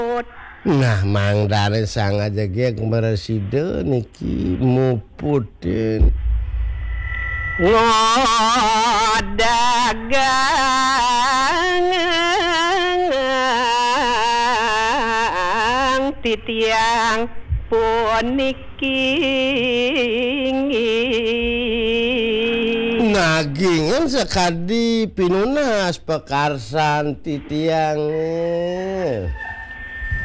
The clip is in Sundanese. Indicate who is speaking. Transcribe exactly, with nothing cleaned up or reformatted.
Speaker 1: Nah mangdare sang aja ge mereside niki muputin
Speaker 2: ngodagang titiang puniki
Speaker 1: nagingan sekadi pinunas pekarsan titiang